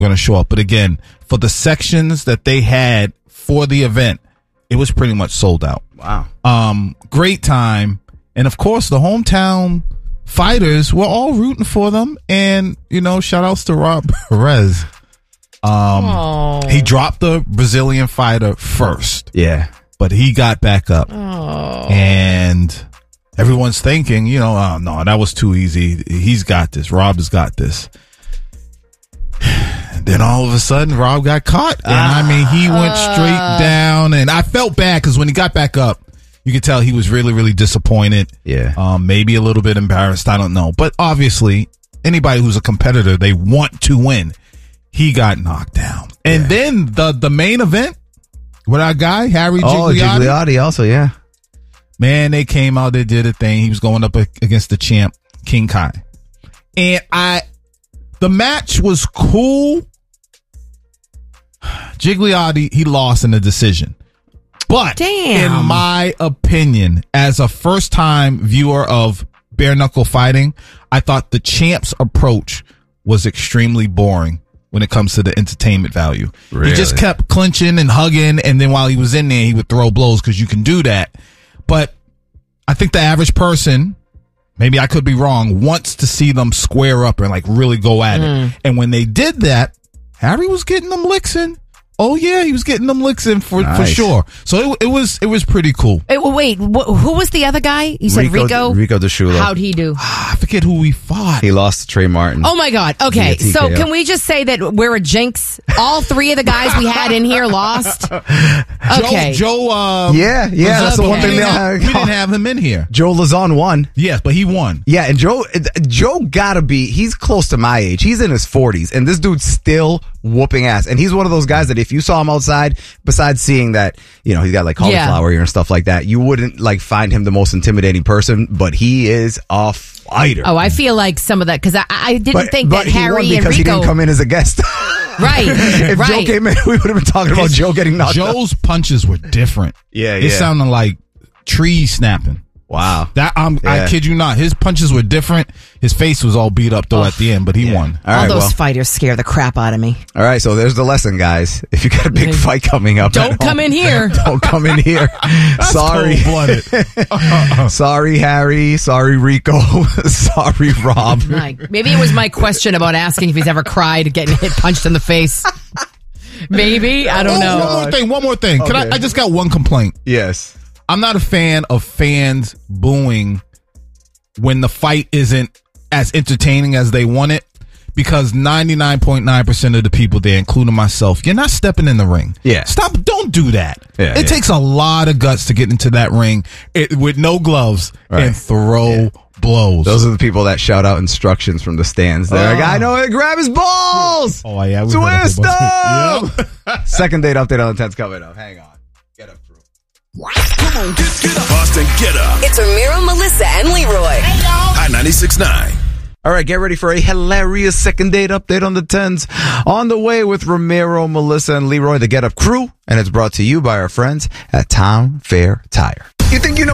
going to show up. But again, for the sections that they had for the event, it was pretty much sold out. Wow. Great time. And of course, the hometown fighters were all rooting for them. And, shout outs to Rob Perez. He dropped the Brazilian fighter first. Yeah. But he got back up. And everyone's thinking, oh, no, that was too easy. He's got this. Rob has got this. And then all of a sudden, Rob got caught. And he went straight down. And I felt bad because when he got back up, you could tell he was really, really disappointed. Yeah. Maybe a little bit embarrassed. I don't know. But obviously, anybody who's a competitor, they want to win. He got knocked down. And then the main event with our guy, Harry Gigliotti. Oh, Gigliotti also, yeah. Man, they came out, they did a thing. He was going up against the champ, King Kai. And the match was cool. Gigliotti, he lost in a decision. But in my opinion, as a first-time viewer of bare knuckle fighting, I thought the champ's approach was extremely boring when it comes to the entertainment value. Really? He just kept clinching and hugging, and then while he was in there, he would throw blows because you can do that. But I think the average person, maybe I could be wrong, wants to see them square up and like really go at it. And when they did that, Harry was getting them licks in. Oh yeah, he was getting them licks in for sure. So it was pretty cool. Wait, who was the other guy? You said Rico? Rico DeSchulo. How'd he do? I forget who we fought. He lost to Trey Martin. Oh my God. Okay, so can we just say that we're a jinx? All three of the guys we had in here lost? Okay. Joe yeah, that's the one thing they had. We didn't have him in here. Joe Lazon won. Yes, but he won. Yeah, and Joe gotta be, he's close to my age. He's in his 40s, and this dude's still whooping ass. And he's one of those guys that if you saw him outside, besides seeing that, he's got like cauliflower ear and stuff like that, you wouldn't like find him the most intimidating person, but he is a fighter. Oh, I feel like some of that, because I didn't think that Harry and Rico... he didn't come in as a guest. Right. If Joe came in, we would have been talking about Joe getting knocked out. Joe's punches were different. Yeah. It sounded like trees snapping. Wow. I kid you not. His punches were different. His face was all beat up though at the end, but he won. All those fighters scare the crap out of me. All right, so there's the lesson, guys. If you got a big fight coming up, don't come in here. Don't come in here. Sorry. Cold-blooded. Sorry, Harry. Sorry, Rico. Sorry, Rob. Maybe it was my question about asking if he's ever cried getting punched in the face. Maybe. I don't know. One more thing. Okay. I just got one complaint. Yes. I'm not a fan of fans booing when the fight isn't as entertaining as they want it, because 99.9% of the people there, including myself, you're not stepping in the ring. Yeah. Don't do that. Yeah, it takes a lot of guts to get into that ring with no gloves and throw blows. Those are the people that shout out instructions from the stands. They're like, I know, grab his balls. Oh, yeah. Twist them. Yep. Second date update on the 10's coming up. Hang on. Get up, crew. Come on, get up. Boston, get up. It's Ramiro, Melissa, and Leroy. Hey, y'all. Hot 96.9. All right, get ready for a hilarious second date update on the 10s. On the way with Ramiro, Melissa, and Leroy, the Get Up crew. And it's brought to you by our friends at Town Fair Tire. You think you know